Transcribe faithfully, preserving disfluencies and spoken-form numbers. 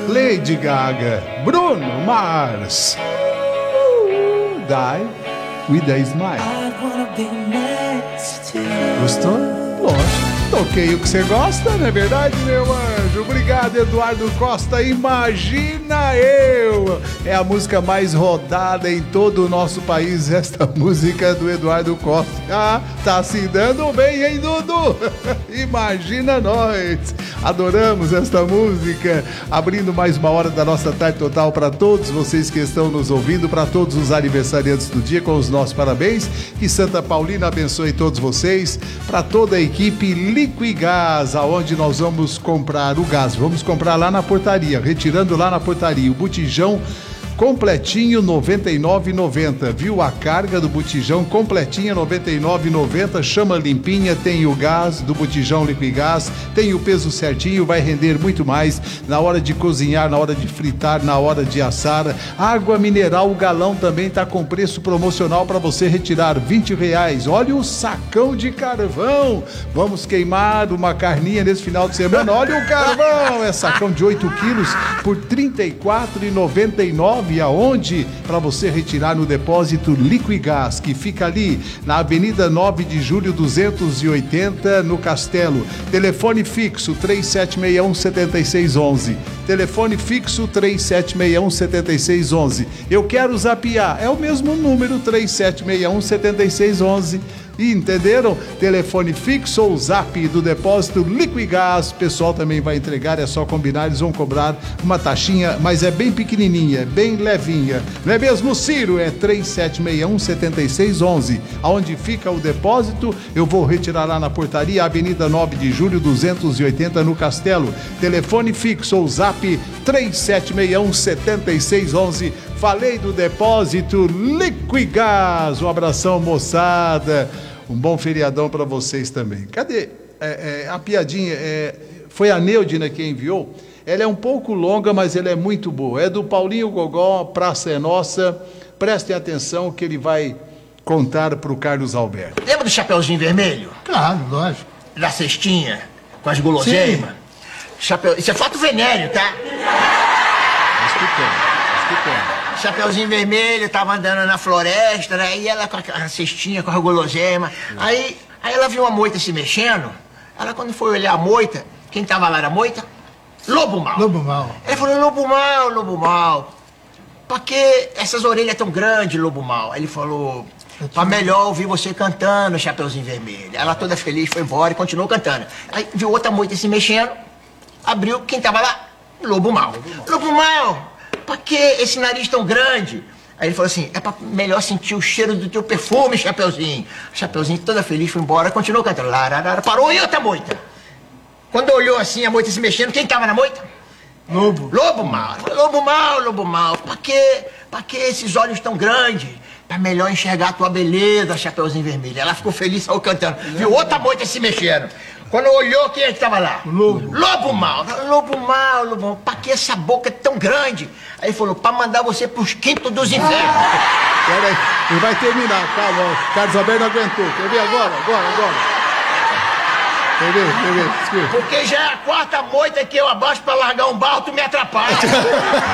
Lady Gaga, Bruno Mars, uh, Die with a Smile. Gostou? Lógico. Toquei o que você gosta, não é verdade, meu anjo? Obrigado, Eduardo Costa. Imagina eu! É a música mais rodada em todo o nosso país, esta música do Eduardo Costa. Ah, tá se dando bem, hein, Dudu? Imagina nós! Adoramos esta música. Abrindo mais uma hora da nossa tarde total para todos vocês que estão nos ouvindo, para todos os aniversariantes do dia, com os nossos parabéns. Que Santa Paulina abençoe todos vocês. Para toda a equipe Liquigás, aonde nós vamos comprar o gás. Vamos comprar lá na portaria, retirando lá na portaria o botijão completinho noventa e nove reais e noventa centavos, viu? A carga do botijão completinha noventa e nove reais e noventa centavos, chama limpinha, tem o gás do botijão Liquigás, tem o peso certinho, vai render muito mais na hora de cozinhar, na hora de fritar, na hora de assar. Água mineral, o galão também está com preço promocional para você retirar vinte reais. Olha o sacão de carvão, vamos queimar uma carninha nesse final de semana. Olha o carvão, é sacão de oito quilos por trinta e quatro reais e noventa e nove centavos. E aonde? Para você retirar no depósito Liquigás, que fica ali na Avenida nove de Julho duzentos e oitenta, no Castelo. Telefone fixo três sete seis um sete seis um um. Telefone fixo três sete seis um sete seis um um. Eu quero zapear, é o mesmo número, três sete seis um sete seis um um. E entenderam? Telefone fixo ou zap do depósito Liquigás. O pessoal também vai entregar, é só combinar, eles vão cobrar uma taxinha, mas é bem pequenininha, bem levinha. Não é mesmo, Ciro? É três sete seis um sete seis um um. Aonde fica o depósito, eu vou retirar lá na portaria, Avenida nove de Julho duzentos e oitenta, no Castelo. Telefone fixo ou zap três sete seis um sete seis um um. Falei do depósito Liquigás. Um abração, moçada. Um bom feriadão para vocês também. Cadê? É, é, a piadinha, é, foi a Neudina que enviou. Ela é um pouco longa, mas ela é muito boa. É do Paulinho Gogó, Praça é Nossa. Prestem atenção que ele vai contar para o Carlos Alberto. Lembra do Chapeuzinho Vermelho? Claro, lógico. Da cestinha, com as guloseimas? Chapeu... Isso é fato venéreo, tá? Escutando, escutando. Chapeuzinho Vermelho, tava andando na floresta, né? E ela com a cestinha, com a guloseimas. Aí, aí ela viu a moita se mexendo. Ela, quando foi olhar a moita, quem tava lá era a moita? Lobo Mau. Lobo Mau. Ela falou, Lobo Mau, Lobo Mau, pra que essas orelhas tão grandes, Lobo Mau? Aí ele falou, pra melhor ouvir você cantando, Chapeuzinho Vermelho. Ela toda feliz foi embora e continuou cantando. Aí viu outra moita se mexendo, abriu, quem tava lá? Lobo Mau. Lobo Mau, pra que esse nariz tão grande? Aí ele falou assim, é pra melhor sentir o cheiro do teu perfume, Chapeuzinho. Chapeuzinho toda feliz foi embora, continuou cantando. Lararara, parou e outra moita. Quando olhou assim, a moita se mexendo, quem tava na moita? Lobo. Lobo Mau. Lobo Mau, Lobo Mau, pra que, pra que esses olhos tão grandes? Pra melhor enxergar a tua beleza, Chapeuzinho Vermelho. Ela ficou feliz, saiu cantando. Viu outra moita se mexendo. Quando olhou, quem é que tava lá? Lobo. Lobo Mau. Lobo Mau, Lobo Mau. Pra que essa boca tão grande? Aí ele falou, pra mandar você pros quintos dos infernos. Pera aí, ele vai terminar, calma. Carlos Alberto não aguentou. Quer ver agora? Agora, agora. Quer ver? Quer ver? Desculpa. Porque já é a quarta moita que eu abaixo pra largar um barro, tu me atrapalha.